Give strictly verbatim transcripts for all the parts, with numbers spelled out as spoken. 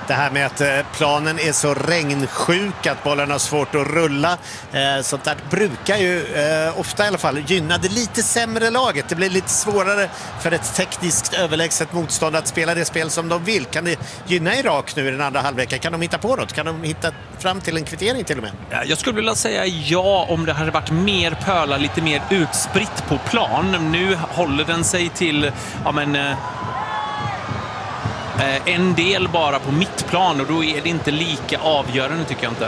det här med att eh, planen är så regnsjuk att bollen har svårt att rulla. Eh, sånt där brukar ju eh, ofta i alla fall gynna det lite sämre laget. Det blir lite svårare för ett tekniskt överlägset motstånd att spela det spel som de vill. Kan det gynna Irak nu i den andra halvleken? Kan de hitta på något? Kan de hitta fram till en kvittering till och med? Ja, jag skulle vilja säga ja om det hade varit mer pölar, lite mer utspritt på plan. Nu håller den sig till ja, men, eh, en del bara på mittplan och då är det inte lika avgörande tycker jag inte.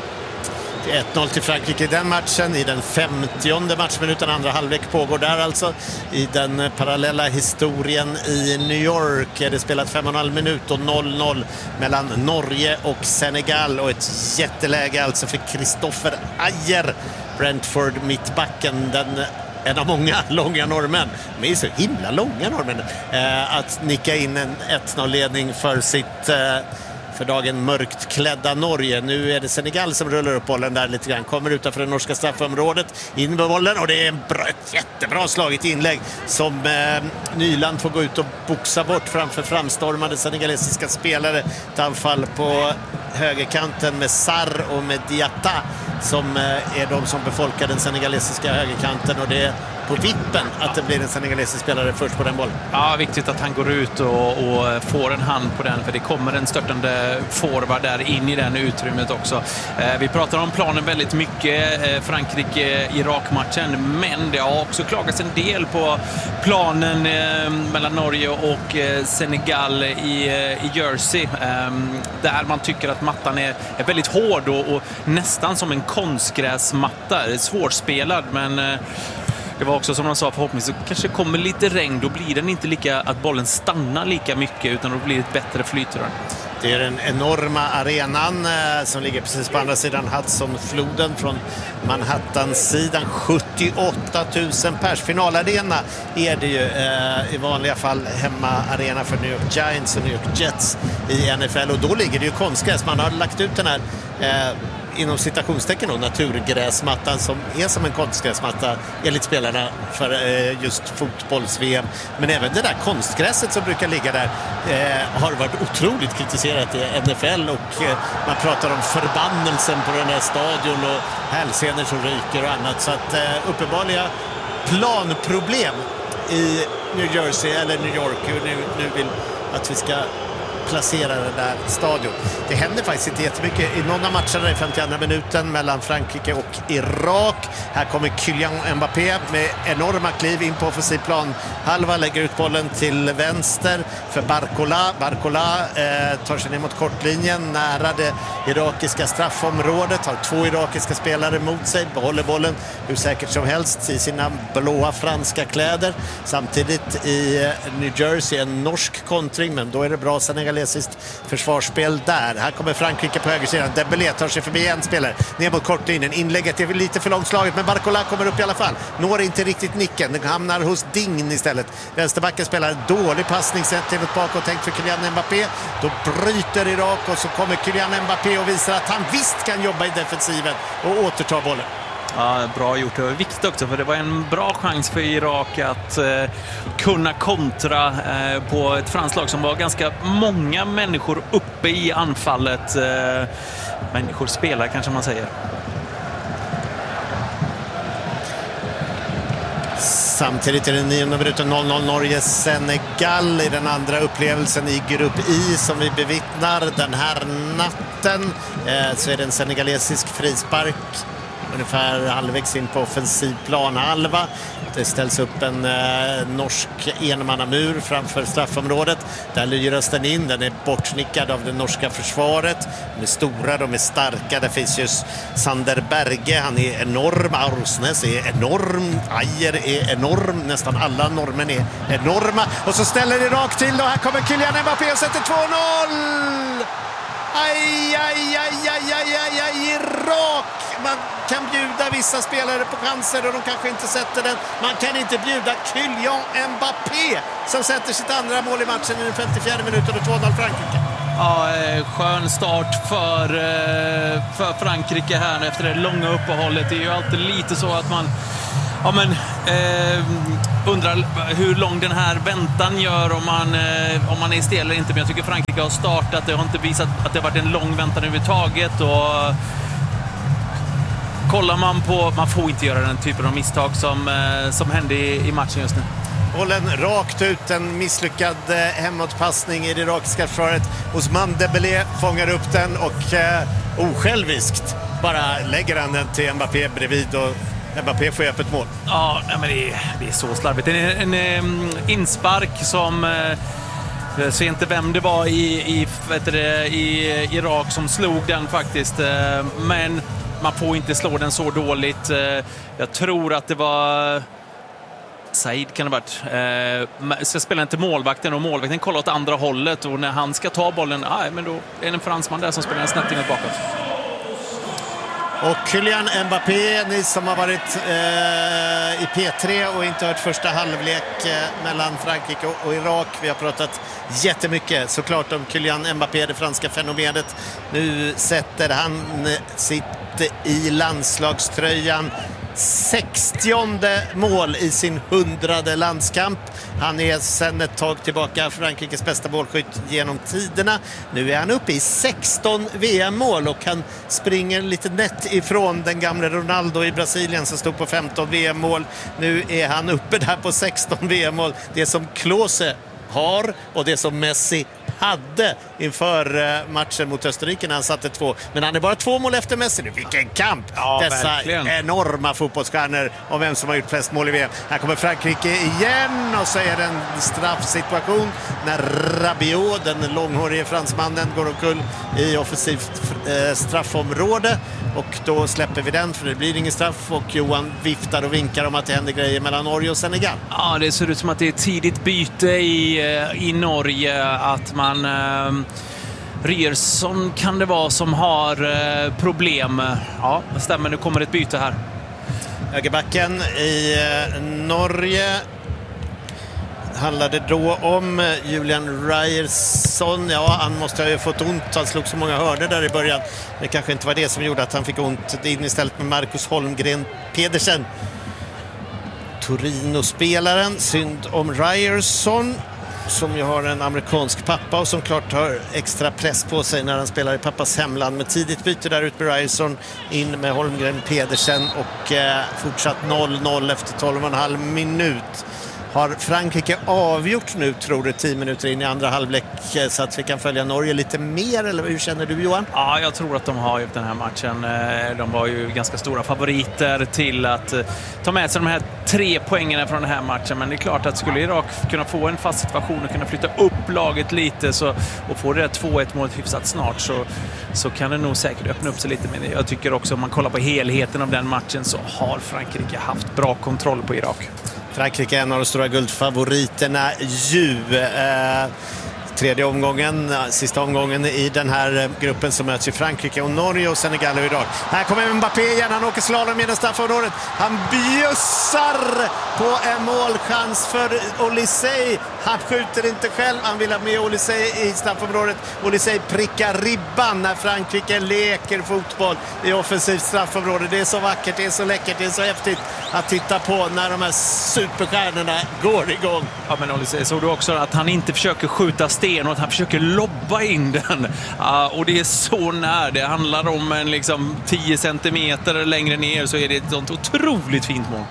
ett noll till Frankrike i den matchen. I den femtionde matchminuten, andra halvlek pågår där alltså. I den parallella historien i New York är det spelat fem och en halv minut och noll noll mellan Norge och Senegal. Och ett jätteläge alltså för Christopher Ajer, Brentford mittbacken, den en av många långa norrmän. De är så himla långa norrmän. Eh, att nicka in en ett noll-ledning för sitt eh, för dagen mörkt klädda Norge. Nu är det Senegal som rullar upp bollen där lite grann. Kommer utanför det norska straffområdet. In med bollen och det är en bra, ett jättebra slaget inlägg som eh, Nyland får gå ut och boxa bort framför framstormade senegalesiska spelare. Ett anfall på högerkanten med Sarr och med Diatta som eh, är de som befolkar den senegalesiska högerkanten och det är på vippen att det blir en senegalesisk spelare först på den bollen. Ja, viktigt att han går ut och, och får en hand på den för det kommer en störtande forward där in i den utrymmet också. Eh, vi pratar om planen väldigt mycket, eh, Frankrike-Irak-matchen, men det har också klagats en del på planen eh, mellan Norge och eh, Senegal i, eh, i Jersey eh, där man tycker att mattan är, är väldigt hård och, och nästan som en konstgräsmatta. Svårspelad, men eh, det var också som de sa, förhoppningsvis kanske kommer lite regn, då blir den inte lika att bollen stannar lika mycket utan då blir det ett bättre flyt. Det är den enorma arenan eh, som ligger precis på andra sidan Hudson-floden från Manhattan-sidan. sjuttioåtta tusen pers. Finalarena är det ju eh, i vanliga fall hemmaarena för New York Giants och New York Jets i N F L. Och då ligger det ju konstgräs. Man har lagt ut den här eh, inom citationstecken och naturgräsmattan som är som en konstgräsmatta enligt spelarna för eh, just fotbolls-V M. Men även det där konstgräset som brukar ligga där eh, har varit otroligt kritiserat i N F L och eh, man pratar om förbannelsen på den här stadion och hälsenor som ryker och annat. Så att eh, uppenbarliga planproblem i New Jersey eller New York hur nu, nu vill att vi ska placera den där stadion. Det händer faktiskt inte jättemycket i någon av matcherna i femtioandra minuten mellan Frankrike och Irak. Här kommer Kylian Mbappé med enorma kliv in på offensiv plan. Halva lägger ut bollen till vänster för Barcola. Barcola eh, tar sig ner mot kortlinjen nära det irakiska straffområdet. Har två irakiska spelare mot sig. Behåller bollen hur säkert som helst i sina blåa franska kläder. Samtidigt i New Jersey en norsk kontring, men då är det bra senegalesiskt försvarsspel där. Här kommer Frankrike på högersidan. Dembélé tar sig förbi en spelare ner mot kortlinjen. Inlägget är lite för långt slaget, men Barcola kommer upp i alla fall. Når inte riktigt nicken. Den hamnar hos Dign istället. Vänsterbacken spelar en dålig passning sett till ett bakåt tänkt för Kylian Mbappé. Då bryter Irak och så kommer Kylian Mbappé och visar att han visst kan jobba i defensiven och återta bollen. Ja, bra gjort. Det var viktigt också för det var en bra chans för Irak att eh, kunna kontra eh, på ett franslag som var ganska många människor uppe i anfallet. Eh, människor spelar kanske man säger. Samtidigt är det nionde minuten noll noll Norge-Senegal i den andra upplevelsen i grupp I som vi bevittnar den här natten. Eh, så är det en senegalesisk frispark ungefär halvvägs in på offensiv planhalva. Det ställs upp en eh, norsk enmannamur framför straffområdet. Där lyras den in. Den är bortsnickad av det norska försvaret. De är stora, de är starka. Där finns just Sander Berge. Han är enorm. Arsnes är enorm. Ajer är enorm. Nästan alla normen är enorma. Och så ställer det rakt till. Och här kommer Kylian Mbappé och sätter två noll! Aj, aj, aj, aj, aj, aj, aj, Irak! Man kan bjuda vissa spelare på chanser och de kanske inte sätter den. Man kan inte bjuda Kylian Mbappé som sätter sitt andra mål i matchen i den femtiofjärde minuten och två noll Frankrike. Ja, skön start för, för Frankrike här efter det långa uppehållet. Det är ju alltid lite så att man ja, men, eh, undrar hur lång den här väntan gör om man, eh, om man är stel eller inte. Men jag tycker Frankrike har startat. Det har inte visat att det har varit en lång väntan överhuvudtaget. Och kollar man på... Man får inte göra den typen av misstag som, eh, som hände i, i matchen just nu. Bollen rakt ut, en misslyckad eh, hemåtpassning i det irakiska försvaret. Ousmane Dembélé fångar upp den och eh, osjälviskt bara lägger han den till Mbappé bredvid och Mbappé får öppet mål. Ja, men det är, det är så slarvigt. Det är en, en, en inspark som... Eh, jag ser inte vem det var i, i, vet det, i Irak som slog den faktiskt. Eh, men man får inte slå den så dåligt. Eh, jag tror att det var... Said kan det ha varit. Eh, ska spela inte målvakten och målvakten kollar åt andra hållet och när han ska ta bollen, aj, men då är det en fransman där som spelar en snett inåt bakåt. Och Kylian Mbappé, ni som har varit eh, i P tre och inte hört första halvlek eh, mellan Frankrike och, och Irak. Vi har pratat jättemycket såklart om Kylian Mbappé, det franska fenomenet. Nu sätter han sitt i landslagströjan sextionde mål i sin hundrade landskamp. Han är sedan ett tag tillbaka Frankrikes bästa målskytt genom tiderna. Nu är han uppe i sexton V M-mål och han springer lite nätt ifrån den gamla Ronaldo i Brasilien som stod på femton V M-mål. Nu är han uppe där på sexton V M-mål. Det som Klose har och det som Messi hade inför matchen mot Österrike när han satte två. Men han är bara två mål efter Messi nu. Vilken kamp! Ja, dessa verkligen. Enorma fotbollsstjärnor om vem som har gjort flest mål i V M. Här kommer Frankrike igen och så är det en straffsituation när Rabiot, den långhårige fransmannen, går omkull i offensivt eh, straffområde. Och då släpper vi den för det blir ingen straff och Johan viftar och vinkar om att det händer grejer mellan Norge och Senegal. Ja, det ser ut som att det är ett tidigt byte i, i Norge, att man eh, Ryerson kan det vara som har eh, problem. Ja, det stämmer, nu kommer ett byte här. Högerbacken i eh, Norge handlade då om Julian Ryerson. Ja, han måste ha ju fått ont. Han slog så många hörner där i början. Det kanske inte var det som gjorde att han fick ont. In istället med Marcus Holmgren Pedersen. Torino-spelaren. Synd om Ryerson, som ju har en amerikansk pappa och som klart har extra press på sig när han spelar i pappas hemland. Med tidigt byte där ut med Ryerson, in med Holmgren Pedersen och eh, fortsatt noll noll efter tolv och en halv minut. Har Frankrike avgjort nu, tror du, tio minuter in i andra halvlek så att vi kan följa Norge lite mer, eller hur känner du, Johan? Ja, jag tror att de har gjort den här matchen. De var ju ganska stora favoriter till att ta med sig de här tre poängerna från den här matchen. Men det är klart att skulle Irak kunna få en fast situation och kunna flytta upp laget lite så, och få det där två ett målet hyfsat snart så, så kan det nog säkert öppna upp sig lite. Men jag tycker också, om man kollar på helheten av den matchen, så har Frankrike haft bra kontroll på Irak. Frankrike är en av de stora guldfavoriterna ju. Eh, tredje omgången, sista omgången i den här gruppen som möts i Frankrike och Norge och Senegal och Irak. Här kommer Mbappé igen, han åker slalom genom straffområdet. Han bjussar på en målchans för Olysée. Han skjuter inte själv, han vill ha med Olysée i straffområdet. Olysée prickar ribban när Frankrike leker fotboll i offensivt straffområde. Det är så vackert, det är så läckert, det är så häftigt att titta på när de här superstjärnorna går igång. Ja, men Olysée, såg du också att han inte försöker skjuta sten och att han försöker lobba in den. Uh, och det är så när det handlar om en liksom tio centimeter längre ner, så är det ett sånt otroligt fint mål.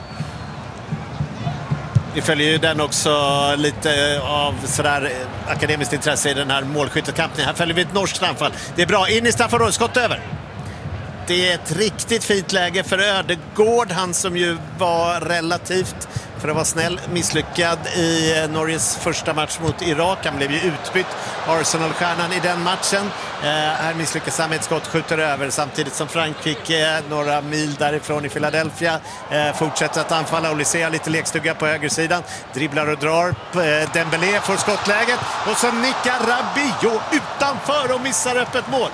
Vi följer ju den också lite av sådär akademiskt intresse i den här målskyttekampen. Här följer vi ett norskt anfall. Det är bra, in i straffområdet, skott över. Det är ett riktigt fint läge för Ödegård, han som ju var relativt, för att vara snäll, misslyckad i Norges första match mot Irak. Han blev ju utbytt, Arsenal-stjärnan i den matchen. Eh, här misslyckas han med ett skott, skjuter över, samtidigt som Frankrike några mil därifrån i Philadelphia eh, fortsätter att anfalla. Olysée har lite lekstuga på högersidan, dribblar och drar. Eh, Dembélé får skottläget och så nickar Rabiot utanför och missar öppet mål.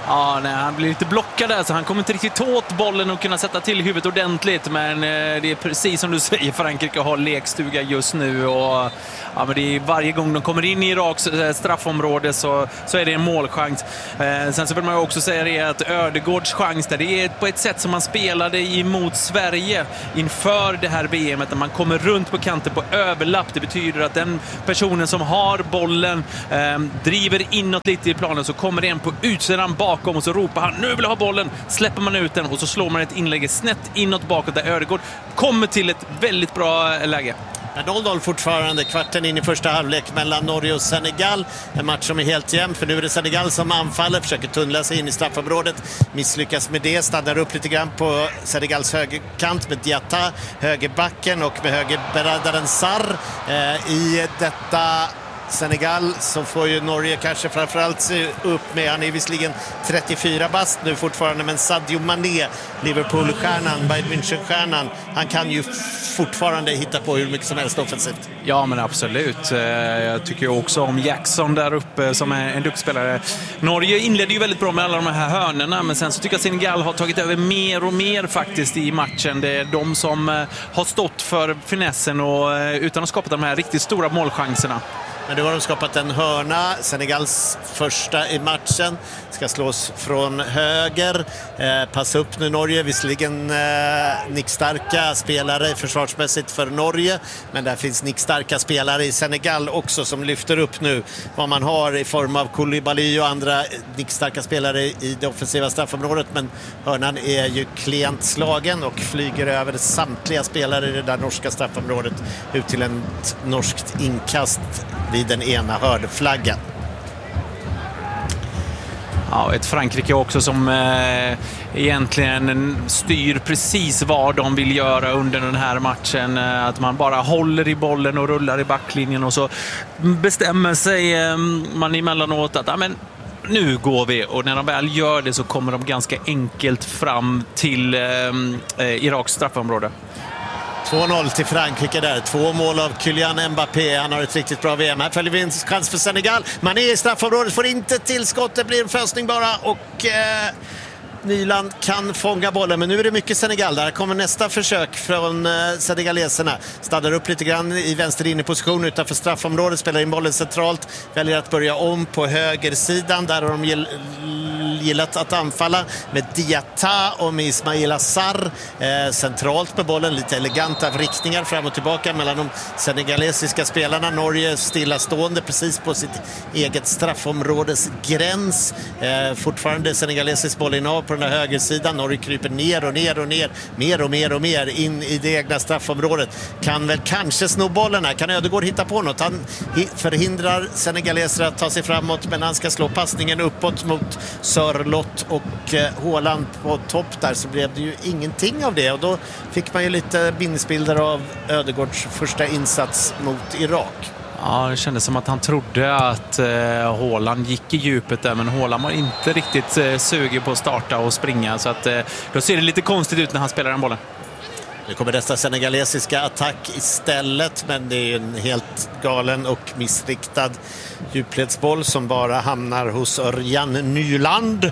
Ja, nej, han blir lite blockad där så han kommer inte riktigt åt bollen och kunna sätta till huvudet ordentligt. Men eh, det är precis som du säger, Frankrike har lekstuga just nu. Och, ja, men det är varje gång de kommer in i Iraks straffområde så, så är det en målchans. Eh, sen så vill man ju också säga det att Ödegårds chans där, det är på ett sätt som man spelade emot Sverige inför det här V M:et. När man kommer runt på kanten på överlapp. Det betyder att den personen som har bollen eh, driver inåt lite i planen, så kommer det en på utsidan bakom och så ropar han, nu vill jag ha bollen, släpper man ut den och så slår man ett inlägg snett inåt bakåt där Ödegård kommer till ett väldigt bra läge. noll noll fortfarande, kvarten in i första halvlek mellan Norge och Senegal. En match som är helt jämn, för nu är det Senegal som anfaller, försöker tunnla sig in i straffområdet, misslyckas med det, stannar upp lite grann på Senegals högerkant med Diatta, högerbacken, och med högerberäddaren Sarr eh, i detta Senegal. Så får ju Norge kanske framförallt se upp med, han är visserligen trettiofyra bast nu fortfarande, men Sadio Mané, Liverpool-stjärnan, Bayern München-stjärnan, han kan ju fortfarande hitta på hur mycket som helst offensivt. Ja, men absolut. Jag tycker också om Jackson där uppe som är en duktspelare. Norge inledde ju väldigt bra med alla de här hörnerna, men sen så tycker jag Senegal har tagit över mer och mer faktiskt i matchen. Det är de som har stått för finessen och utan att skapa de här riktigt stora målchanserna. Men nu har de skapat en hörna, Senegals första i matchen, ska slås från höger. Eh, pass upp nu Norge, visserligen eh, nickstarka spelare försvarsmässigt för Norge, men där finns nickstarka spelare i Senegal också som lyfter upp nu vad man har i form av Koulibaly och andra nickstarka spelare i det offensiva straffområdet, men hörnan är ju klent slagen och flyger över samtliga spelare i det där norska straffområdet ut till en norskt inkast vid den ena hörnflaggan. Ja, ett Frankrike också som eh, egentligen styr precis vad de vill göra under den här matchen. Eh, att man bara håller i bollen och rullar i backlinjen, och så bestämmer sig eh, man emellanåt att ja, men nu går vi, och när de väl gör det så kommer de ganska enkelt fram till eh, eh, Iraks straffområde. två noll till Frankrike där. Två mål av Kylian Mbappé. Han har ett riktigt bra V M. Här följer vi en chans för Senegal. Man är i straffområdet, får inte tillskott. Det blir en fösning bara, och eh, Nyland kan fånga bollen. Men nu är det mycket Senegal. Där kommer nästa försök från eh, senegaleserna. Stannar upp lite grann i vänster inneposition utanför straffområdet. Spelar in bollen centralt. Väljer att börja om på högersidan. Där har de gill- gillat att anfalla med Diatta och med Ismaila Sarr eh, centralt med bollen. Lite eleganta vrickningar fram och tillbaka mellan de senegalesiska spelarna. Norge stillastående precis på sitt eget straffområdes gräns. Eh, fortfarande senegalesisk bollinnehav på den här högersidan. Norge kryper ner och ner och ner. Mer och mer och mer in i det egna straffområdet. Kan väl kanske sno bollen här. Kan Ödegård hitta på något? Han förhindrar senegaleser att ta sig framåt, men han ska slå passningen uppåt mot Sörlott och eh, Haaland på topp där, så blev det ju ingenting av det, och då fick man ju lite minnesbilder av Ödegårds första insats mot Irak. Ja, det kändes som att han trodde att eh, Haaland gick i djupet där, men Haaland var inte riktigt eh, sugen på att starta och springa, så att eh, då ser det lite konstigt ut när han spelar den bollen. Nu kommer dessa senegalesiska attack istället, men det är ju en helt galen och missriktad djupledsboll som bara hamnar hos Örjan Nyland,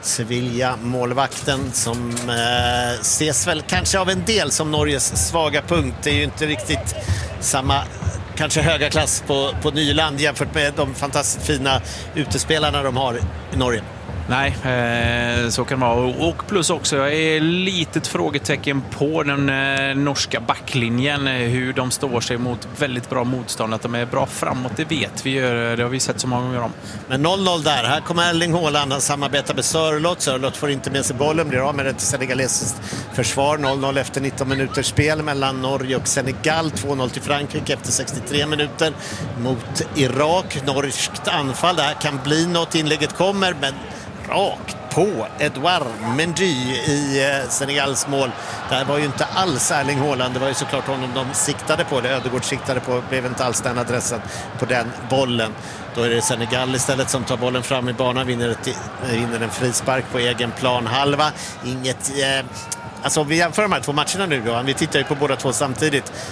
Sevilla-målvakten, som eh, ses väl kanske av en del som Norges svaga punkt. Det är ju inte riktigt samma kanske höga klass på, på Nyland jämfört med de fantastiskt fina utespelarna de har i Norge. Nej, eh, så kan det vara. Och plus också, jag är litet frågetecken på den eh, norska backlinjen. Hur de står sig mot väldigt bra motstånd. Att de är bra framåt, det vet vi ju. Det har vi sett så många gånger om. Men noll noll där. Här kommer Erling Haaland. Han samarbetar med Sörlott. Sörlott får inte med sig bollen. Blir av med det till senegalesiskt försvar. noll noll efter nitton minuters spel mellan Norge och Senegal. två noll till Frankrike efter sextiotre minuter mot Irak. Norskt anfall. Det här kan bli något. Inlägget kommer, men rakt på Edouard Mendy i eh, Senegals mål. Det här var ju inte alls Erling Haaland. Det var ju såklart honom de siktade på. Det Ödegård siktade på, blev inte alls den adressen på den bollen. Då är det Senegal istället som tar bollen fram i banan, vinner, ett, vinner en frispark på egen plan halva. Inget... Eh, alltså om vi jämför de här två matcherna nu då, vi tittar ju på båda två samtidigt.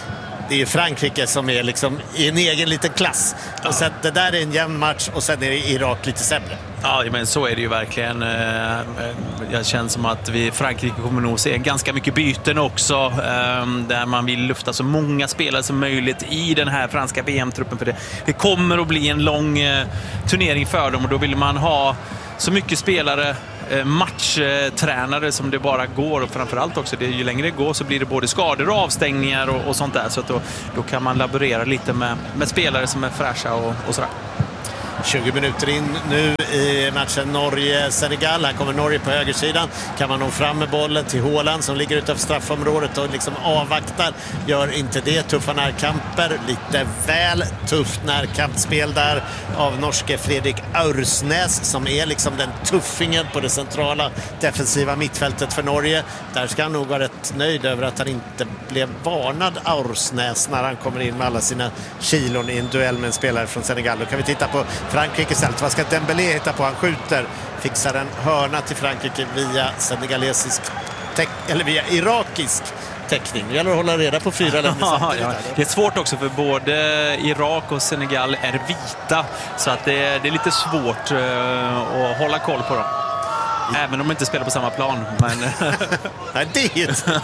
det är ju Frankrike som är liksom i en egen liten klass. Ja. Och sen, det där är en jämn match och sen är Irak lite sämre. Ja, men så är det ju verkligen. Jag känner som att vi Frankrike kommer nog se ganska mycket byten också, där man vill lufta så många spelare som möjligt i den här franska V M-truppen, för det, det kommer att bli en lång turnering för dem och då vill man ha så mycket spelare, matchtränare som det bara går, och framförallt också, det, ju längre det går så blir det både skador och avstängningar och, och sånt där, så att då, då kan man laborera lite med, med spelare som är fräscha och, och sådär. tjugo minuter in nu i matchen Norge-Senegal. Här kommer Norge på högersidan. Kan man nå fram med bollen till Haaland som ligger utanför straffområdet och liksom avvaktar. Gör inte det. Tuffa närkamper. Lite väl tufft närkampspel där av norske Fredrik Aursnes som är liksom den tuffingen på det centrala defensiva mittfältet för Norge. Där ska han nog vara rätt nöjd över att han inte blev varnad, Aursnes, när han kommer in med alla sina kilon i en duell med en spelare från Senegal. Då kan vi titta på Frankrike istället. Vad ska Dembélé hitta på? Han skjuter, fixar en hörna till Frankrike via senegalesisk eller via irakisk täckning. Det gäller att hålla reda på fyra länder samtidigt. Ja, det är svårt också för både Irak och Senegal är vita, så att det, det är lite svårt uh, att hålla koll på dem. Även om de inte spelar på samma plan. Men nej, det är inte.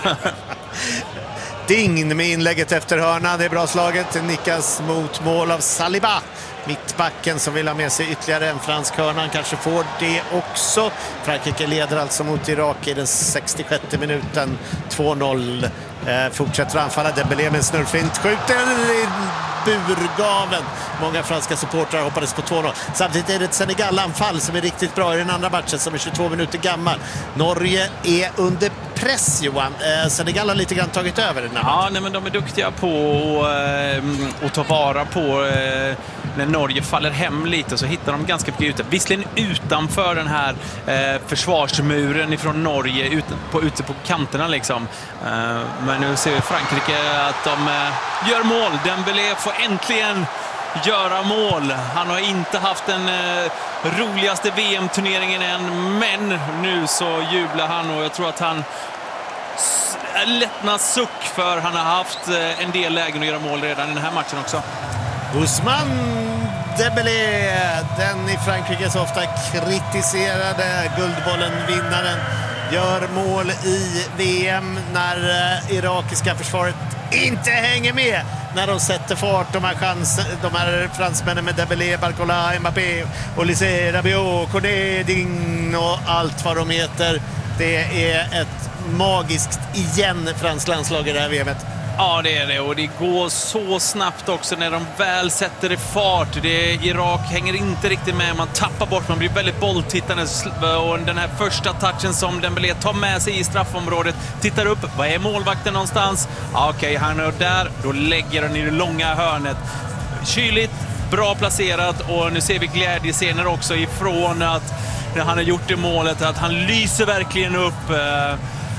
Ding med inlägget efter hörna. Det är bra slaget. Det nickas mot mål av Saliba. Mittbacken som vill ha med sig ytterligare en fransk hörna. Han kanske får det också. Frankrike leder alltså mot Irak i den sextiosjätte minuten. två noll. Eh, fortsätter anfalla. Dembélé med en snurrfint. Skjuter i burgaven. Många franska supportrar hoppades på två noll. Samtidigt är det ett Senegal-anfall som är riktigt bra i den andra matchen som är tjugotvå minuter gammal. Norge är under press, Johan. Eh, Senegal har lite grann tagit över den här matchen. Ja, nej, men de är duktiga på att ta vara på eh, när Norge faller hem lite, så hittar de ganska mycket ute. Visserligen utanför den här eh, försvarsmuren ifrån Norge, ute på, ute på kanterna liksom. Eh, men nu ser vi Frankrike att de eh, gör mål. Dembélé får äntligen göra mål. Han har inte haft den eh, roligaste V M-turneringen än, men nu så jublar han och jag tror att han lättnar suck, för han har haft eh, en del lägen att göra mål redan i den här matchen också. Ousmane Dembélé, den i Frankrike så ofta kritiserade Guldbollen-vinnaren, gör mål i V M när eh, irakiska försvaret inte hänger med när de sätter fart. De här, chans, de här fransmännen med Dembélé, Barcola, Mbappé, Olysée, Rabiot, Cornet, Ding och allt vad de heter. Det är ett magiskt igen fransk landslag i det här V M:et. Ja, det är det, och det går så snabbt också när de väl sätter i fart. Det är, Irak hänger inte riktigt med, man tappar bort, man blir väldigt bolltittande, och den här första touchen som Dembélé tar med sig i straffområdet, tittar upp, vad är målvakten någonstans? Ja, okej, okay, han är där, då lägger han i det långa hörnet. Kyligt, bra placerat, och nu ser vi glädjescener också ifrån att när han har gjort det målet, att han lyser verkligen upp. Eh,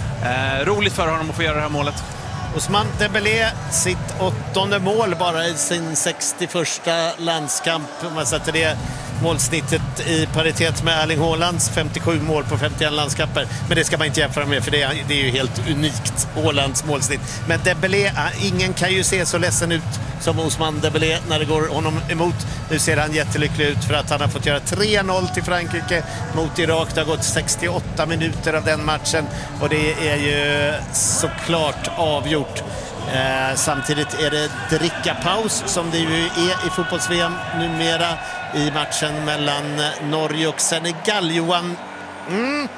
eh, roligt för honom att få göra det här målet. Ousmane Dembélé, sitt åttonde mål bara i sin sextioförsta landskamp. Om man sätter det målsnittet i paritet med Erling Haalands femtiosju mål på femtioen landskamper. Men det ska man inte jämföra med, för det är, det är ju helt unikt, Haalands målsnitt. Men Dembélé, ingen kan ju se så ledsen ut som Ousmane Dembélé när det går honom emot. Nu ser han jättelycklig ut för att han har fått göra tre noll till Frankrike mot Irak. Det har gått sextioåtta minuter av den matchen och det är ju såklart avgjort. Eh, samtidigt är det drickapaus som det ju är i fotbolls-V M numera i matchen mellan Norge och Senegal. Johan, mm.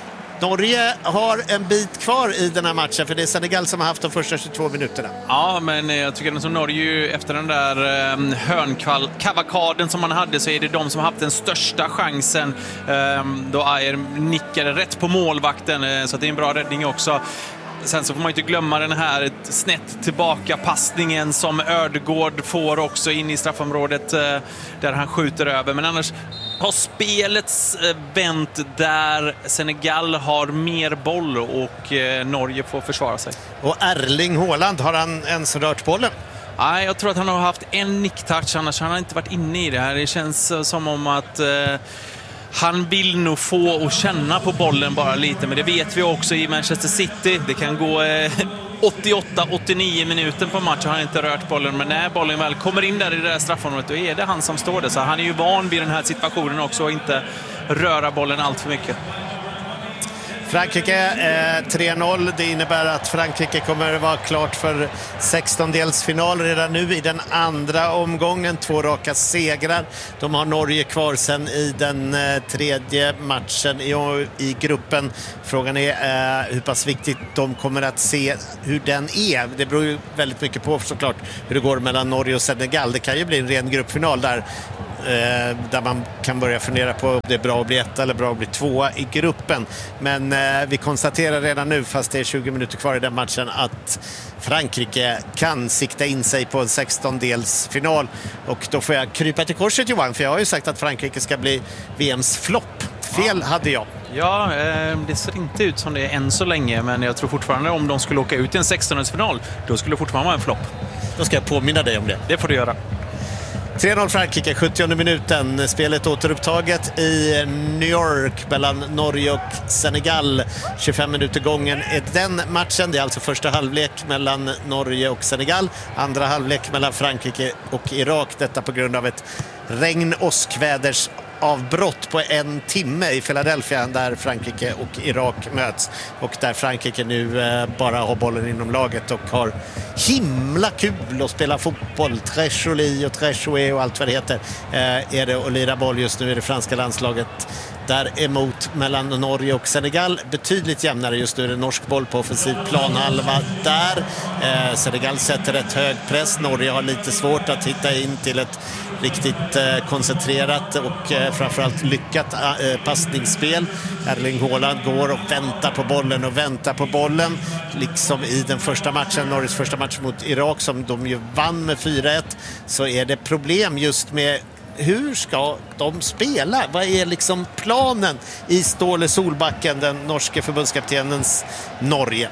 Norge har en bit kvar i den här matchen, för det är Senegal som har haft de första tjugotvå minuterna. Ja, men jag tycker att som Norge, efter den där eh, hörnkavakaden som man hade, så är det de som har haft den största chansen eh, då Ayer nickade rätt på målvakten, eh, så att det är en bra räddning också. Sen så får man inte glömma den här snett tillbaka passningen som Ödegård får också in i straffområdet eh, där han skjuter över. Men annars har spelets eh, vänt där Senegal har mer boll och eh, Norge får försvara sig. Och Erling Haaland, har han ens rört bollen? Nej, jag tror att han har haft en nicktouch, annars har han inte varit inne i det här. Det känns eh, som om att eh, han vill nog få och känna på bollen bara lite, men det vet vi också i Manchester City. Det kan gå eh, åttioåtta åttionio minuter på matchen har han inte rört bollen, men när bollen väl kommer in där i det där straffområdet, då är det han som står där. Så han är ju van vid den här situationen också och inte röra bollen allt för mycket. Frankrike eh, tre noll. Det innebär att Frankrike kommer att vara klart för sextondelsfinal redan nu i den andra omgången. Två raka segrar. De har Norge kvar sen i den eh, tredje matchen i, i gruppen. Frågan är eh, hur pass viktigt de kommer att se hur den är. Det beror ju väldigt mycket på såklart hur det går mellan Norge och Senegal. Det kan ju bli en ren gruppfinal där där man kan börja fundera på om det är bra att bli ett eller bra att bli tvåa i gruppen. Men eh, vi konstaterar redan nu, fast det är tjugo minuter kvar i den matchen, att Frankrike kan sikta in sig på en sextondelsfinal. Och då får jag krypa till korset, Johan, för jag har ju sagt att Frankrike ska bli V M:s flopp. Fel ja. hade jag. Ja, eh, det ser inte ut som det är än så länge, men jag tror fortfarande om de skulle åka ut i en sextondelsfinal, då skulle det fortfarande vara en flopp. Då ska jag påminna dig om det. Det får du göra. tre noll Frankrike, sjuttionde minuten. Spelet återupptaget i New York mellan Norge och Senegal. tjugofem minuter gången är den matchen. Det är alltså första halvlek mellan Norge och Senegal. Andra halvlek mellan Frankrike och Irak. Detta på grund av ett regn-åskväders avbrott på en timme i Philadelphia där Frankrike och Irak möts, och där Frankrike nu eh, bara har bollen inom laget och har himla kul att spela fotboll. Très joli och très joué och allt vad det heter eh, är det att lira boll just nu i det franska landslaget. Däremot mellan Norge och Senegal betydligt jämnare just nu. Är det norsk boll på offensiv planhalva där. Eh, Senegal sätter ett hög press. Norge har lite svårt att hitta in till ett riktigt eh, koncentrerat och eh, framförallt lyckat eh, passningsspel. Erling Haaland går och väntar på bollen och väntar på bollen. Liksom i den första matchen, Norges första match mot Irak, som de ju vann med fyra ett, så är det problem just med hur ska de spela? Vad är liksom planen i Ståle Solbacken, den norske förbundskaptenens Norge?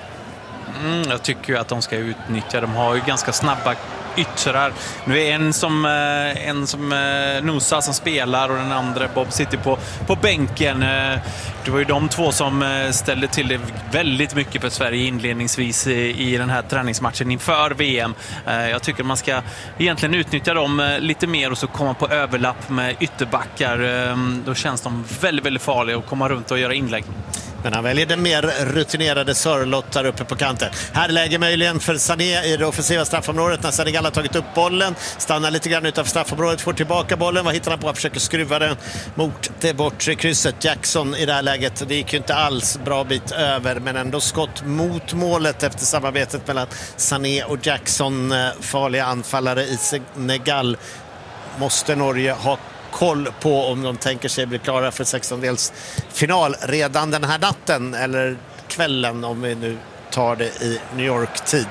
Mm, jag tycker ju att de ska utnyttja. De har ju ganska snabba yttrar. Nu är en som, en som Nusa som spelar och den andra Bob sitter på, på bänken. Det var ju de två som ställde till det väldigt mycket för Sverige inledningsvis i, i den här träningsmatchen inför V M. Jag tycker man ska egentligen utnyttja dem lite mer och så komma på överlapp med ytterbackar. Då känns de väldigt, väldigt farliga att komma runt och göra inlägg. Men han väljer den mer rutinerade Sörlott där uppe på kanten. Här läger möjligen för Sané i det offensiva straffområdet när Senegal har tagit upp bollen. Stannar lite grann utanför straffområdet, får tillbaka bollen. Vad hittar han på? Han försöker skruva den mot det bortre krysset. Jackson i det här läget, det gick ju inte alls bra bit över, men ändå skott mot målet efter samarbetet mellan Sané och Jackson. Farliga anfallare i Senegal måste Norge ha koll på om de tänker sig bli klara för sextondels final redan den här natten eller kvällen, om vi nu tar det i New York-tid.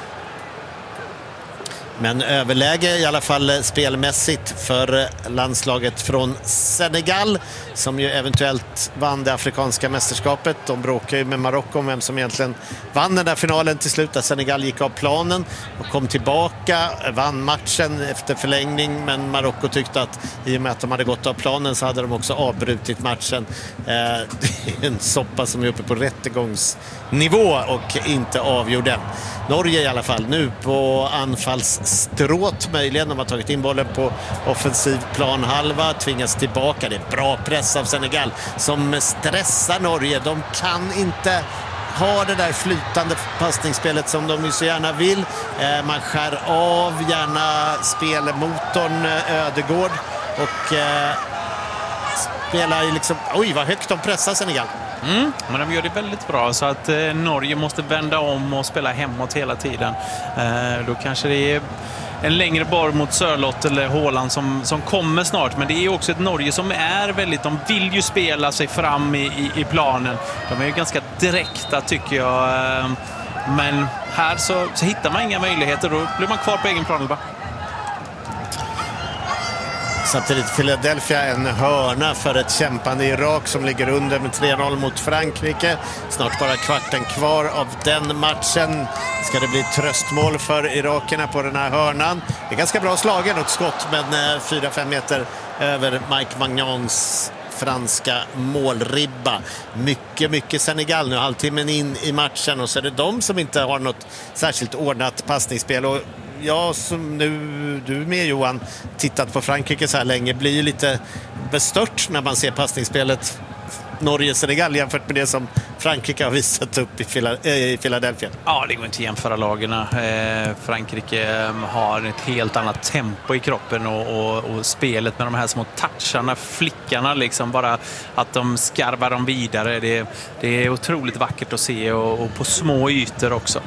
Men överläge i alla fall spelmässigt för landslaget från Senegal, som ju eventuellt vann det afrikanska mästerskapet. De bråkar ju med Marocko om vem som egentligen vann den där finalen till slut, där Senegal gick av planen och kom tillbaka, vann matchen efter förlängning, men Marocko tyckte att i och med att de hade gått av planen så hade de också avbrutit matchen. Det är en soppa som är uppe på rättegångsnivå och inte avgjord än. Norge i alla fall nu på anfallsstråt möjligen. De har tagit in bollen på offensiv planhalva, tvingas tillbaka. Det är bra press av Senegal som stressar Norge. De kan inte ha det där flytande passningsspelet som de ju så gärna vill. Man skär av gärna spelmotorn Ödegård och spelar liksom, oj vad högt de pressar Senegal. Mm, men de gör det väldigt bra, så att eh, Norge måste vända om och spela hemåt hela tiden. Eh, då kanske det är en längre boll mot Sörlott eller Haaland som, som kommer snart. Men det är också ett Norge som är väldigt, de vill ju spela sig fram i, i, i planen. De är ju ganska direkta tycker jag. Eh, men här så, så hittar man inga möjligheter, då blir man kvar på egen plan. Samtidigt Philadelphia en hörna för ett kämpande Irak som ligger under med tre noll mot Frankrike. Snart bara kvarten kvar av den matchen. Ska det bli tröstmål för irakerna på den här hörnan? Det är ganska bra slagen och skott, men fyra fem meter över Mike Magnons franska målribba. Mycket, mycket Senegal nu, halvtimmen in i matchen, och så är det de som inte har något särskilt ordnat passningsspel. Och jag som nu, du med Johan, tittat på Frankrike så här länge, blir ju lite bestört när man ser passningsspelet Norge-Senegal jämfört med det som Frankrike har visat upp i Philadelphia. Ja, det går inte att jämföra lagarna. Eh, Frankrike har ett helt annat tempo i kroppen och, och, och spelet med de här små toucharna, flickarna, liksom bara att de skarvar dem vidare. Det, det är otroligt vackert att se, och, och på små ytor också.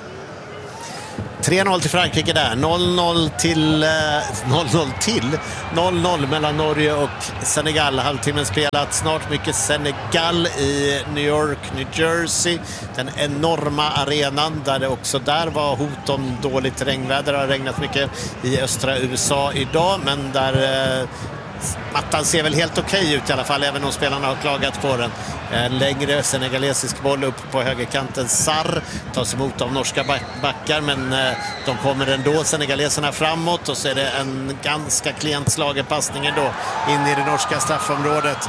tre noll till Frankrike där, noll noll till noll noll till noll noll mellan Norge och Senegal. Halvtimmen spelat, snart mycket Senegal i New York, New Jersey. Den enorma arenan där det också där var hot om dåligt regnväder. Det har regnat mycket i östra U S A idag, men där eh, mattan ser väl helt okej ut i alla fall, även om spelarna har klagat på den. En längre senegalesisk boll upp på högerkanten. Sarr tas emot av norska backar, men de kommer ändå, senegaleserna, framåt, och så är det en ganska klent slagen passning då in i det norska straffområdet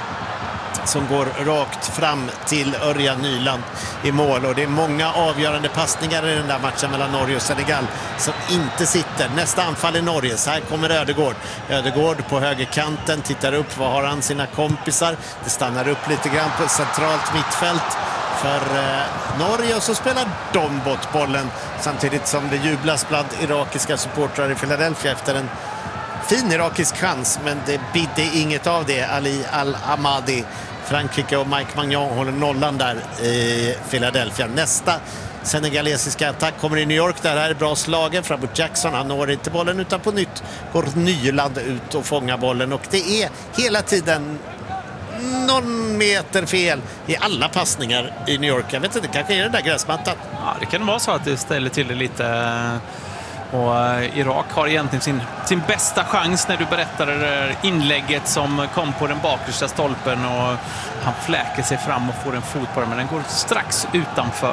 som går rakt fram till Örjan Nyland i mål. Och det är många avgörande passningar i den där matchen mellan Norge och Senegal som inte sitter. Nästa anfall i Norge. Så här kommer Ödegård. Ödegård på högerkanten, tittar upp. Vad har han sina kompisar? Det stannar upp lite grann på centralt mittfält för eh, Norge, och så spelar de bort bollen samtidigt som det jublas bland irakiska supportrar i Philadelphia efter en fin irakisk chans, men det bidde inget av det. Ali Al-Hamadi, Frankrike, och Mike Magnan håller nollan där i Philadelphia. Nästa senegalesiska attack kommer i New York. Där är bra slagen. Frabbot Jackson, han når inte bollen, utan på nytt går Nyland ut och fångar bollen. Och det är hela tiden någon meter fel i alla passningar i New York. Jag vet inte, kanske är det där gräsmattan. Ja, det kan vara så att det ställer till det lite. Och Irak har egentligen sin, sin bästa chans när du berättar det där inlägget som kom på den bakersta stolpen, och han fläker sig fram och får en fot på den, men den går strax utanför.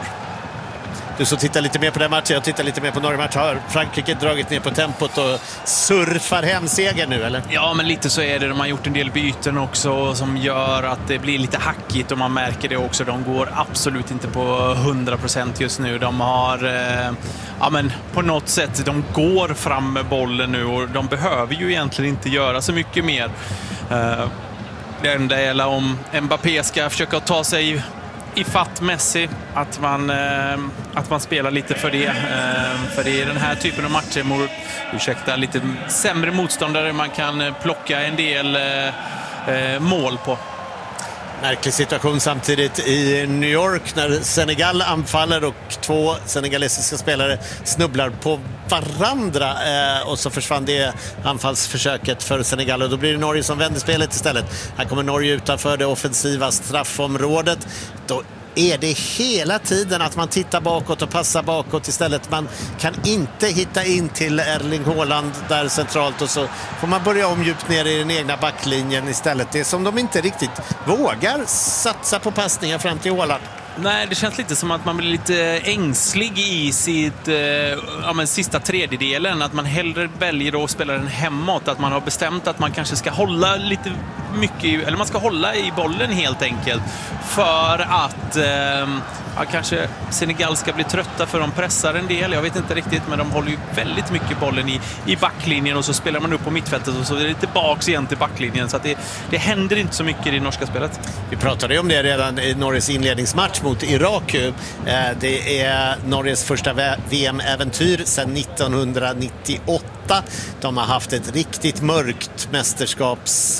Du så tittar lite mer på den matchen, jag tittar lite mer på Norge-matchen. Har Frankrike dragit ner på tempot och surfar hem seger nu, eller? Ja, men lite så är det. De har gjort en del byten också som gör att det blir lite hackigt, och man märker det också. De går absolut inte på hundra procent just nu. De har, eh, ja men på något sätt, de går fram med bollen nu, och de behöver ju egentligen inte göra så mycket mer. Eh, det enda är om Mbappé ska försöka ta sig i fatt Messi, att man, eh, att man spelar lite för det. Eh, för det är den här typen av matcher mot, ursäkta, lite sämre motståndare man kan plocka en del eh, mål på. Märklig situation samtidigt i New York när Senegal anfaller och två senegalesiska spelare snubblar på varandra, eh, och så försvann det anfallsförsöket för Senegal, och då blir det Norge som vänder spelet istället. Här kommer Norge utanför det offensiva straffområdet. Då är det hela tiden att man tittar bakåt och passar bakåt istället. Man kan inte hitta in till Erling Haaland där centralt, och så får man börja om djupt ner i den egna backlinjen istället. Det är som de inte riktigt vågar satsa på passningar fram till Haaland. Nej, det känns lite som att man blir lite ängslig i sitt, eh, ja, men sista tredjedelen. Att man hellre väljer att spela den hemåt. Att man har bestämt att man kanske ska hålla lite mycket, eller man ska hålla i bollen helt enkelt. För att eh, ja, kanske Senegal ska bli trötta, för de pressar en del. Jag vet inte riktigt, men de håller ju väldigt mycket bollen i, i backlinjen, och så spelar man upp på mittfältet och så är det tillbaks igen till backlinjen. Så att det, det händer inte så mycket i det norska spelet. Vi pratade ju om det redan i Norges inledningsmatch mot Irak. Det är Norges första V M-äventyr sedan nittonhundranittioåtta. De har haft ett riktigt mörkt mästerskaps...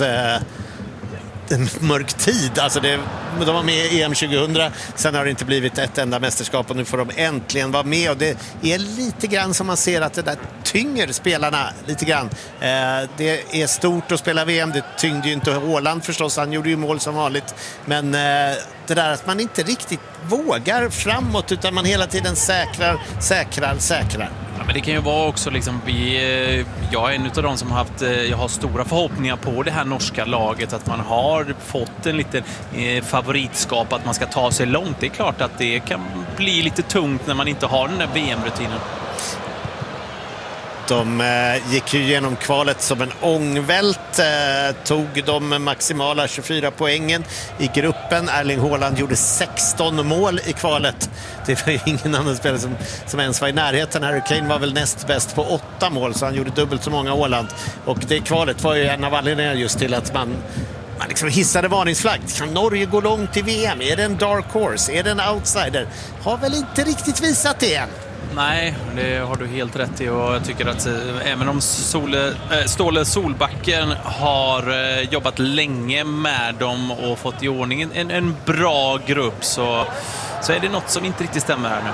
en mörk tid. Alltså det, de var med i E M tjugohundra, sen har det inte blivit ett enda mästerskap, och nu får de äntligen vara med, och det är lite grann som man ser att det där tynger spelarna lite grann. Eh, det är stort att spela V M, det tyngde ju inte Haaland förstås, han gjorde ju mål som vanligt, men eh, det där att man inte riktigt vågar framåt, utan man hela tiden säkrar, säkrar, säkrar. Ja, men det kan ju vara också liksom, vi, jag är en av de som har haft, jag har stora förhoppningar på det här norska laget, att man har fått en liten eh, favoritskap, att man ska ta sig långt. Det är klart att det kan bli lite tungt när man inte har den där V M-rutinen. De eh, gick ju genom kvalet som en ångvält, eh, tog de maximala tjugofyra poängen i gruppen. Erling Haaland gjorde sexton mål i kvalet. Det var ju ingen annan spelare som, som ens var i närheten. Harry Kane var väl näst bäst på åtta mål, så han gjorde dubbelt så många Haaland. Och det kvalet var ju en av anledningarna just till att man Man liksom hissade varningsflagg. Kan Norge gå långt i V M? Är det en dark horse? Är det en outsider? Har väl inte riktigt visat det än. Nej, det har du helt rätt i, och jag tycker att eh, även om Sole, äh, Ståle Solbacken har eh, jobbat länge med dem och fått i ordning en, en bra grupp, så, så är det något som inte riktigt stämmer här nu.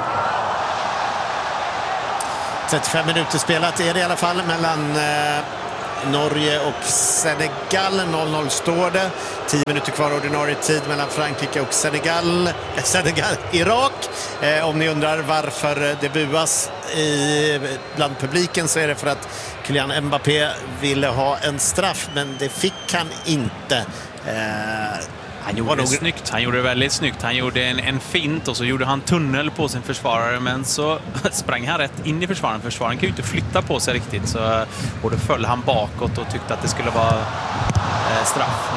trettiofem minuter spelat är det i alla fall mellan eh, Norge och Senegal. noll noll står det. tio minuter kvar ordinarie tid mellan Frankrike och Senegal. Eh, Senegal, Irak. Eh, om ni undrar varför det buas i, bland publiken, så är det för att Kylian Mbappé ville ha en straff, men det fick han inte. Eh, Han gjorde det snyggt. Han gjorde det väldigt snyggt. Han gjorde en, en fint och så gjorde han tunnel på sin försvarare, men så sprang han rätt in i försvararen. Försvararen kan ju inte flytta på sig riktigt, så, och då föll han bakåt och tyckte att det skulle vara eh, straff.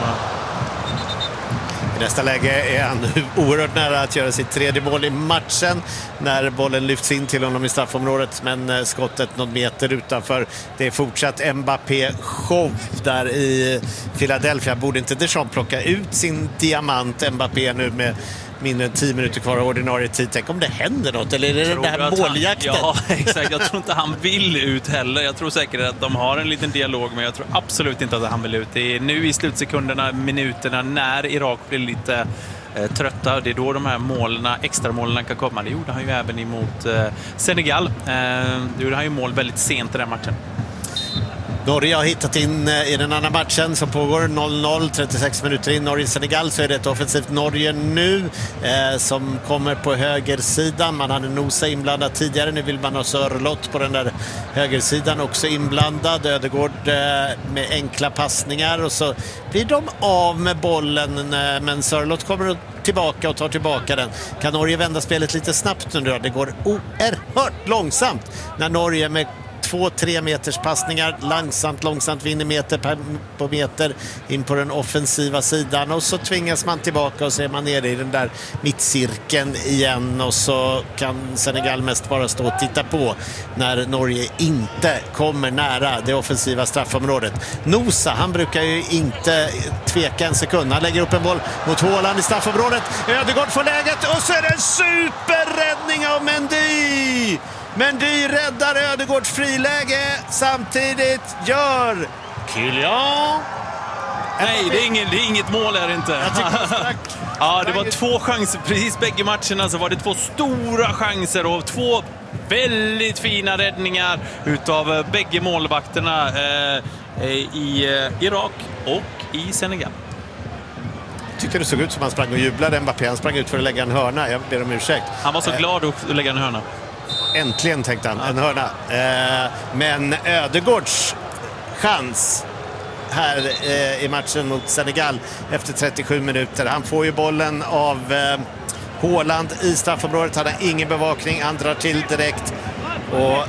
I nästa läge är han nu oerhört nära att göra sitt tredje mål i matchen när bollen lyfts in till honom i straffområdet, men skottet någon meter utanför. Det är fortsatt Mbappé-show där i Philadelphia. Borde inte Deschamps plocka ut sin diamant Mbappé nu med mindre än tio minuter kvar av ordinarie tid? Tänk om det händer något, eller är det den där måljakten? Han, ja, exakt. Jag tror inte han vill ut heller. Jag tror säkert att de har en liten dialog, men jag tror absolut inte att han vill ut. Det är nu i slutsekunderna, minuterna, när Irak blir lite eh, trötta. Det är då de här målen, extra målen kan komma. Det gjorde han ju även emot eh, Senegal. Eh, det gjorde han ju mål väldigt sent i den matchen. Norge har hittat in i den andra matchen som pågår noll noll, trettiosex minuter in. Norge-Senegal, så är det ett offensivt Norge nu eh, som kommer på högersidan. Man hade Nosa inblandad tidigare, nu vill man ha Sörlott på den där högersidan också inblandad. Ödegård eh, med enkla passningar, och så blir de av med bollen, eh, men Sörlott kommer tillbaka och tar tillbaka den. Kan Norge vända spelet lite snabbt nu? Det går oerhört långsamt när Norge med två, tre meters passningar långsamt, långsamt vinner meter per, på meter in på den offensiva sidan, och så tvingas man tillbaka och så är man nere i den där mittcirkeln igen, och så kan Senegal mest bara stå och titta på när Norge inte kommer nära det offensiva straffområdet. Nosa, han brukar ju inte tveka en sekund. Han lägger upp en boll mot Haaland i straffområdet. Ödegård får läget, och så är det en superräddning av Mendy! Mendy räddar Ödegårds friläge. Samtidigt gör Kylian. Nej, det är, ingen, det är inget mål här inte. Ja, det var två chanser. Precis bägge matcherna så var det två stora chanser och två väldigt fina räddningar utav bägge målvakterna eh, i eh, Irak och i Senegal. Jag tyckte det såg ut som han sprang och jublade. Mbappé, han sprang ut för att lägga en hörna. Jag ber om ursäkt. Han var så eh. glad att lägga en hörna. Äntligen, tänkte han, en hörna. Eh, men Ödegårds chans här eh, i matchen mot Senegal efter trettiosju minuter. Han får ju bollen av eh, Haaland i straffområdet. Han har ingen bevakning, han drar till direkt. Och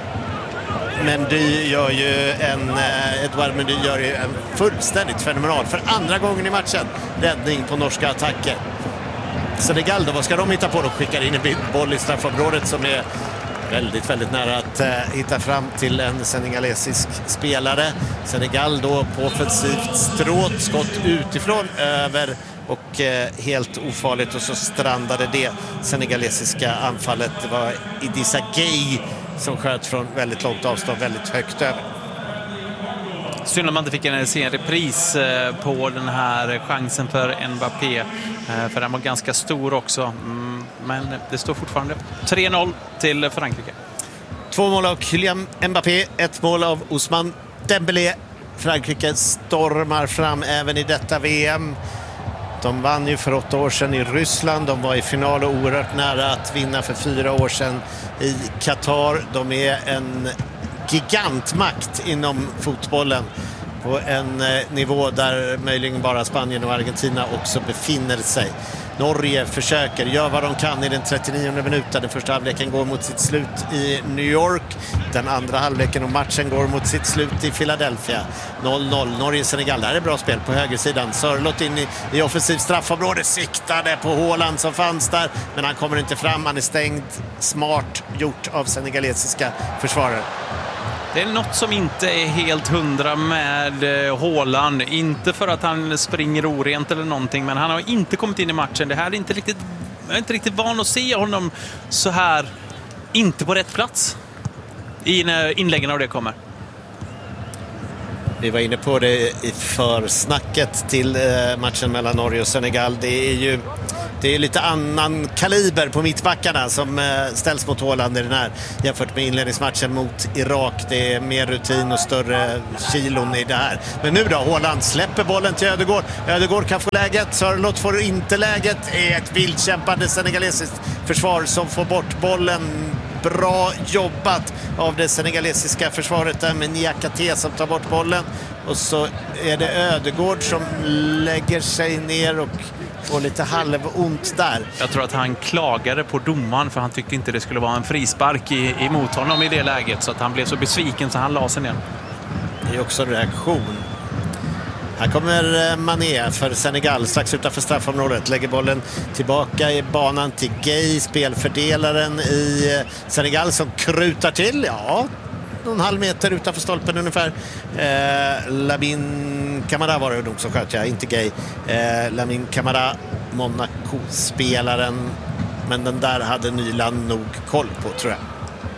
Mendy gör ju en eh, Edouard Mendy gör ju en fullständigt fenomenal, för andra gången i matchen, räddning på norska attacker. Senegal då, vad ska de hitta på? De skickar in en boll i straffområdet som är väldigt, väldigt nära att eh, hitta fram till en senegalesisk spelare. Senegal då på offensivt stråt, skott utifrån, över och eh, helt ofarligt, och så strandade det senegalesiska anfallet. Det var Idrissa Gueye som sköt från väldigt långt avstånd, väldigt högt över. Synd om man inte fick en sen repris på den här chansen för Mbappé, för den var ganska stor också. Men det står fortfarande tre noll till Frankrike. Två mål av Kylian Mbappé, ett mål av Ousmane Dembélé. Frankrike stormar fram även i detta V M. De vann ju för åtta år sedan i Ryssland. De var i final och oerhört nära att vinna för fyra år sedan i Qatar. De är en gigantmakt inom fotbollen. på en eh, nivå där möjligen bara Spanien och Argentina också befinner sig. Norge försöker, gör vad de kan i den trettionionde minuten. Den första halvleken går mot sitt slut i New York. Den andra halvleken och matchen går mot sitt slut i Philadelphia. noll noll, Norge-Senegal. Det här är bra spel på högersidan. Sörlott in i, i offensiv straffområde. Siktade på Haaland som fanns där. Men han kommer inte fram. Han är stängd. Smart gjort av senegalesiska försvarare. Det är något som inte är helt hundra med Haaland. Inte för att han springer orent eller någonting, men han har inte kommit in i matchen. Det här är inte riktigt, jag är inte riktigt van att se honom så här, inte på rätt plats i när inläggen av det kommer. Vi var inne på det i försnacket till matchen mellan Norge och Senegal. Det är ju det är lite annan kaliber på mittbackarna som ställs mot Haaland i den här jämfört med inledningsmatchen mot Irak. Det är mer rutin och större kilon i det här. Men nu då, Haaland släpper bollen till Ödegård. Ödegård kan få läget, Sörlott får inte läget. Det är ett vildkämpande senegalesiskt försvar som får bort bollen. Bra jobbat av det senegalesiska försvaret där med Niakate som tar bort bollen. Och så är det Ödegård som lägger sig ner och får lite halvont där. Jag tror att han klagade på domaren för han tyckte inte det skulle vara en frispark i, emot honom i det läget. Så att han blev så besviken så han la sig ner. Det är också en reaktion. Här kommer Mané för Senegal strax utanför straffområdet. Lägger bollen tillbaka i banan till Gay, spelfördelaren i Senegal som krutar till. Ja, någon halv meter utanför stolpen ungefär. Eh, Lamine Camara var det nog som sköt, ja, inte Gay. Eh, Lamine Camara, Monaco-spelaren. Men den där hade Nyland nog koll på, tror jag.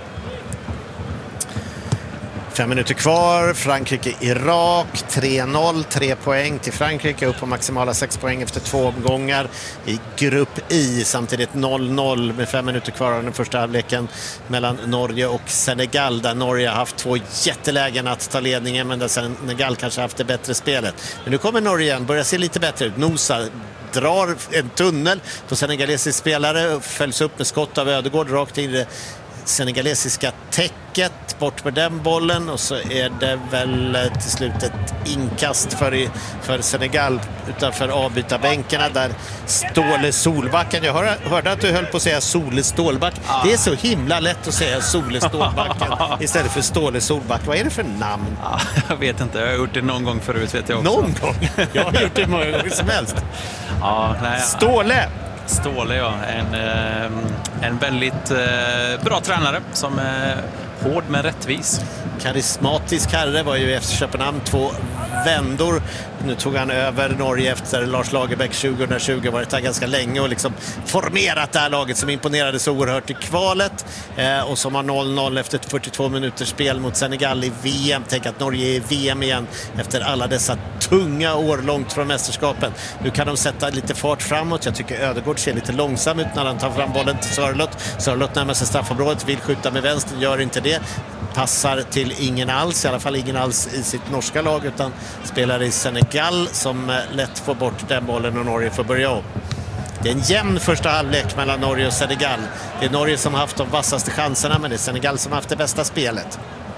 Fem minuter kvar, Frankrike-Irak, tre noll, tre poäng till Frankrike, upp på maximala sex poäng efter två omgångar i grupp I. Samtidigt noll noll med fem minuter kvar av den första halvleken mellan Norge och Senegal, där Norge har haft två jättelägen att ta ledningen, men där Senegal kanske haft det bättre spelet. Men nu kommer Norge igen, börjar se lite bättre ut. Nosa drar en tunnel på senegalesisk spelare, följs upp med skott av Ödegård rakt in i det senegalesiska täcket, bort med den bollen, och så är det väl till slut ett inkast för, för Senegal utanför avbytarbänkarna där Ståle Solbacken, jag hör, hörde att du höll på att säga Sole Stålback. Ah. Det är så himla lätt att säga Sole Stålbacken istället för Ståle Solback. Vad är det för namn? Ah, jag vet inte, jag har gjort det någon gång förut, vet jag också. Någon gång? Jag har gjort det många gånger som helst. Ah, nej, Ståle! Ståle, ja. En, en väldigt bra tränare som är hård men rättvis. Karismatisk herre, var ju efter Köpenhamn två vändor. Nu tog han över Norge efter Lars Lagerbäck tjugohundratjugo, varit där ganska länge och liksom formerat det här laget som imponerade så oerhört i kvalet eh, och som har noll noll efter fyrtiotvå minuters spel mot Senegal i V M. Tänk att Norge är i V M igen efter alla dessa tunga år långt från mästerskapen. Nu kan de sätta lite fart framåt. Jag tycker Ödegård ser lite långsam ut när han tar fram bollen till Sörlott. Sörlott närmar sig straffområdet, vill skjuta med vänster, gör inte det. Passar till ingen alls, i alla fall ingen alls i sitt norska lag, utan spelar i Senegal som lätt får bort den bollen och Norge får börja om. Det är en jämn första halvlek mellan Norge och Senegal. Det är Norge som har haft de vassaste chanserna, men det är Senegal som har haft det bästa spelet.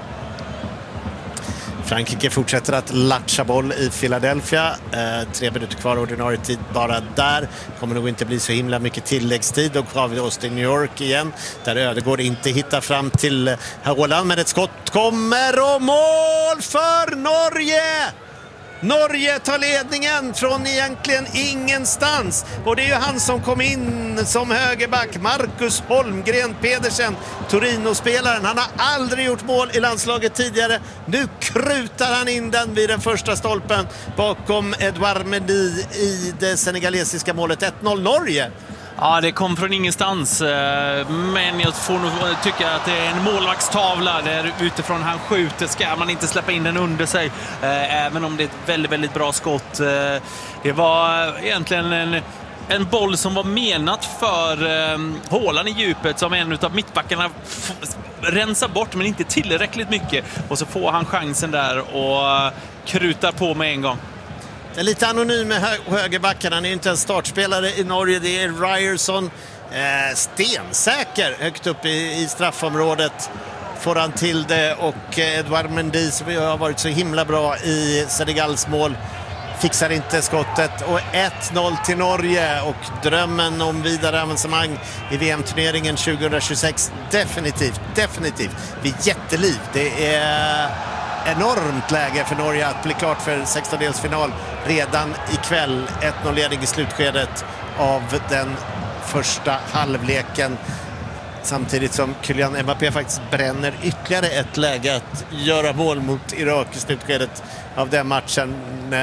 Frankrike fortsätter att latcha boll i Philadelphia. Eh, tre minuter kvar ordinarie tid bara där. Kommer nog inte bli så himla mycket tilläggstid. Och har vi oss till New York igen, där Ödegård inte hittar fram till Haaland, men ett skott kommer och mål för Norge! Norge tar ledningen från egentligen ingenstans. Och det är ju han som kom in som högerback, Marcus Holmgren Pedersen, Torino-spelaren. Han har aldrig gjort mål i landslaget tidigare. Nu krutar han in den vid den första stolpen bakom Edouard Mendy i det senegalesiska målet. ett noll Norge. Ja, det kom från ingenstans, men jag får nog tycka att det är en målvaktstavla där utifrån han skjuter ska man inte släppa in den under sig, även om det är ett väldigt, väldigt bra skott. Det var egentligen en, en boll som var menat för Haaland i djupet, som en av mittbackarna f- rensar bort, men inte tillräckligt mycket, och så får han chansen där och krutar på med en gång. Det är lite anonym med hö- högerbacken. Han är inte en startspelare i Norge. Det är Ryerson. Eh, stensäker högt upp i, i straffområdet. får han till det, och Edouard Mendy som har varit så himla bra i Senegals mål fixar inte skottet, och ett noll till Norge, och drömmen om vidare avancemang i V M-turneringen tjugohundratjugosex definitivt, definitivt vid jätteliv. Det är enormt läge för Norge att bli klart för sextondelsfinal redan ikväll. ett noll-ledning i slutskedet av den första halvleken, samtidigt som Kylian Mbappé faktiskt bränner ytterligare ett läge att göra mål mot Irak i slutskedet av den matchen.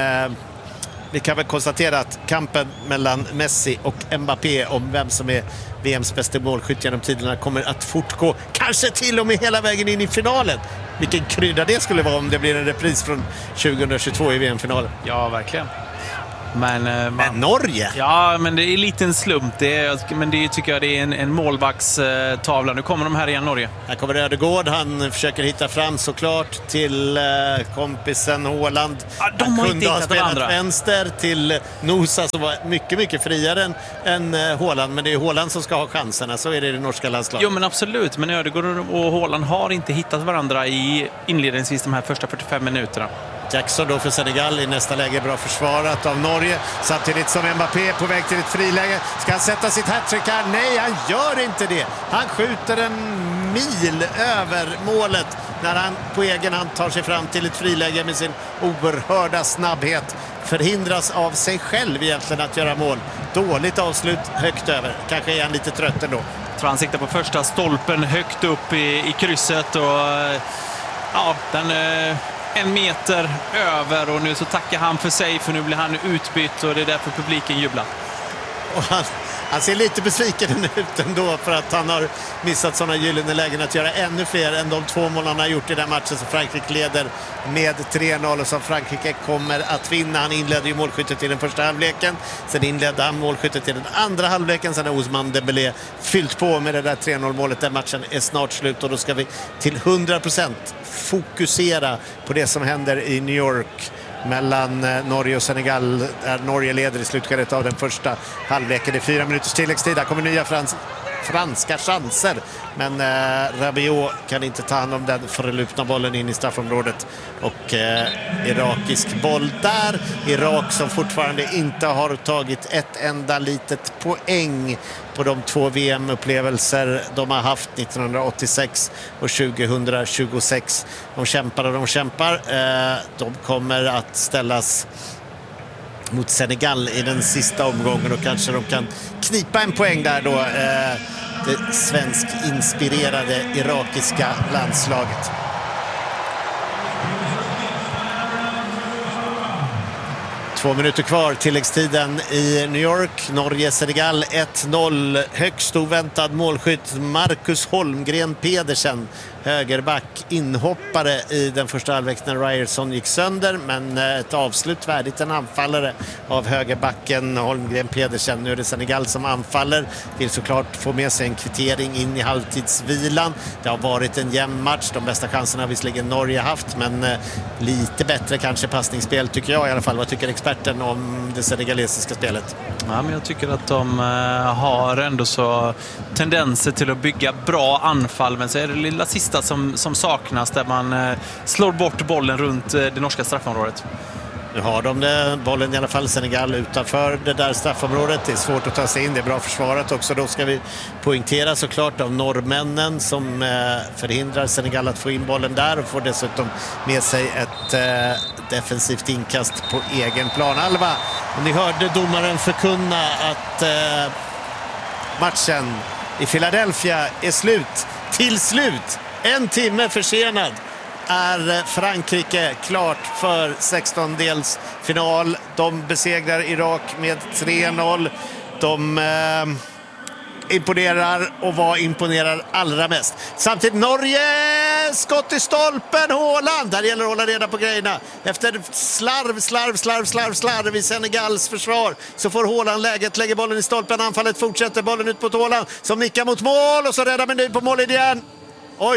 Vi kan väl konstatera att kampen mellan Messi och Mbappé om vem som är V M:s bästa målskytt genom tiderna kommer att fortgå, kanske till och med hela vägen in i finalen. Vilken krydda det skulle vara om det blir en repris från tjugohundratjugotvå i V M-finalen. Ja, verkligen. Men, man, men Norge? Ja, men det är en liten slump. Det är, men det tycker jag det är en, en målvaktstavla. Nu kommer de här igen, Norge. Här kommer Ödegård. Han försöker hitta fram såklart till eh, kompisen Haaland. Ja, de har inte hittat varandra. Vänster till Nosa som var mycket, mycket friare än, än eh, Haaland. Men det är Haaland som ska ha chanserna. Så är det i det norska landslaget. Jo, men absolut. Men Ödegård och Haaland har inte hittat varandra i inledningsvis de här första fyrtiofem minuterna. Jackson då för Senegal i nästa läge, bra försvarat av Norge, samtidigt som Mbappé är på väg till ett friläge. Ska han sätta sitt hattrick här? Nej, han gör inte det. Han skjuter en mil över målet när han på egen hand tar sig fram till ett friläge med sin oerhörda snabbhet. Förhindras av sig själv egentligen att göra mål. Dåligt avslut, högt över. Kanske är han lite trött ändå. Jag tror han siktar på första stolpen högt upp i, i krysset, och ja, den... Eh... en meter över, och nu så tackar han för sig, för nu blir han utbytt, och det är därför publiken jublar. Och han, han ser lite besviken ut ändå för att han har missat sådana gyllene lägen att göra ännu fler än de två mål han har gjort i den matchen som Frankrike leder med tre noll och som Frankrike kommer att vinna. Han inledde ju målskyttet i den första halvleken, sen inledde han målskyttet i den andra halvleken, sen har Ousmane Dembélé fyllt på med det där tre noll-målet. Den matchen är snart slut, och då ska vi till hundra procent fokusera på det som händer i New York mellan Norge och Senegal, där Norge leder i slutskedet av den första halvleken. Det är fyra minuters tilläggstid. Där kommer nya frans franska chanser, men eh, Rabiot kan inte ta hand om den förlupna bollen in i straffområdet, och eh, irakisk boll där. Irak som fortfarande inte har tagit ett enda litet poäng på de två V M-upplevelser de har haft nittonhundraåttiosex och tjugohundratjugosex. De kämpar och de kämpar. Eh, de kommer att ställas mot Senegal i den sista omgången, och kanske de kan knipa en poäng där då, eh, det svensk-inspirerade irakiska landslaget. Två minuter kvar, tilläggstiden i New York. Norge-Senegal ett noll. Högst oväntad målskytt Marcus Holmgren Pedersen, högerback, inhoppare i den första halvlek när Ryerson gick sönder, men ett avslut värdigt en anfallare av högerbacken Holmgren Pedersen. Nu är det Senegal som anfaller, vill såklart få med sig en kvittering in i halvtidsvilan. Det har varit en jämn match, de bästa chanserna har visserligen Norge haft, men lite bättre kanske passningsspel tycker jag i alla fall. Vad tycker experten om det senegalesiska spelet? Ja, men jag tycker att de har ändå så tendenser till att bygga bra anfall, men så är det lilla sista som, som saknas, där man eh, slår bort bollen runt eh, det norska straffområdet. Nu har de det, bollen i alla fall, Senegal utanför det där straffområdet. Det är svårt att ta sig in, det är bra försvarat också. Då ska vi poängtera såklart av norrmännen som eh, förhindrar Senegal att få in bollen där, och får dessutom med sig ett eh, defensivt inkast på egen planhalva. Och ni hörde domaren förkunna att eh, matchen i Philadelphia är slut. Till slut, en timme försenad, är Frankrike klart för sextondelsfinal. De besegrar Irak med tre noll. De eh, imponerar, och vad imponerar allra mest? Samtidigt Norge, skott i stolpen, Haaland. Där gäller att hålla reda på grejerna. Efter slarv, slarv, slarv, slarv, slarv i Senegals försvar, så får Haaland läget, lägger bollen i stolpen. Anfallet fortsätter, bollen ut på Haaland som nickar mot mål, och så räddar Mendy på mållinjen. Oj,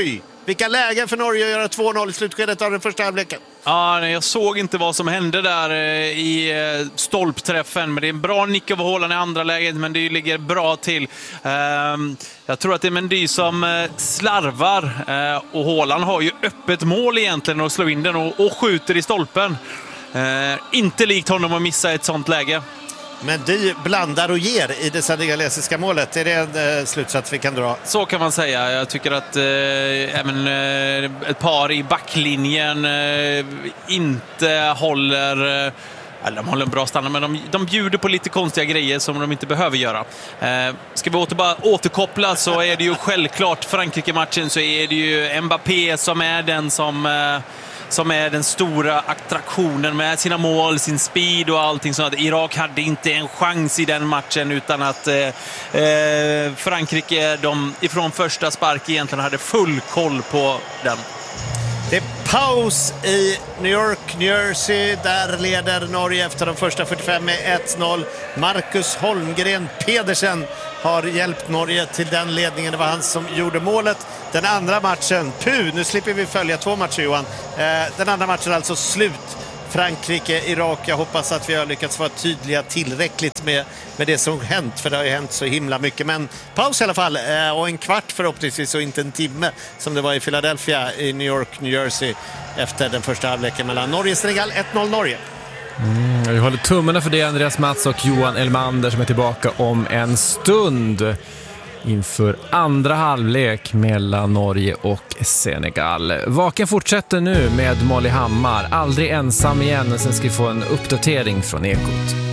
Vilka lägen för Norge att göra två noll i slutskedet av den första halvleken? Ja, jag såg inte vad som hände där i stolpträffen, men det är en bra nick av Haaland i andra läget, men det ligger bra till. Jag tror att det är Mendy som slarvar, och Haaland har ju öppet mål egentligen att slå in den och skjuter i stolpen. Inte likt honom att missa ett sånt läge. Men de blandar och ger i det senegalesiska målet. Är det en eh, slutsats vi kan dra? Så kan man säga. Jag tycker att eh, även eh, ett par i backlinjen eh, inte håller... Eh, eller de håller en bra standard, men de, de bjuder på lite konstiga grejer som de inte behöver göra. Eh, ska vi åter, bara återkoppla, så är det ju självklart Frankrike-matchen, så är det ju Mbappé som är den som... Eh, som är den stora attraktionen med sina mål, sin speed och allting sånt. Irak hade inte en chans i den matchen, utan att eh, eh, Frankrike de ifrån första spark egentligen hade full koll på den. Det är paus i New York, New Jersey. Där leder Norge efter de första fyrtiofem med ett noll. Marcus Holmgren Pedersen har hjälpt Norge till den ledningen. Det var han som gjorde målet. Den andra matchen, puh, nu slipper vi följa två matcher, Johan. Den andra matchen är alltså slut. Frankrike, Irak. Jag hoppas att vi har lyckats vara tydliga tillräckligt med, med det som hänt, för det har ju hänt så himla mycket. Men paus i alla fall, och en kvart förhoppningsvis, och inte en timme som det var i Philadelphia i New York, New Jersey efter den första halvleken mellan Norge och Senegal. ett noll Norge. Mm, vi håller tummarna för det, Andreas Mats och Johan Elmander, som är tillbaka om en stund inför andra halvlek mellan Norge och Senegal. Vaken fortsätter nu med Molly Hammar. Aldrig ensam igen, och sen ska vi få en uppdatering från Ekot.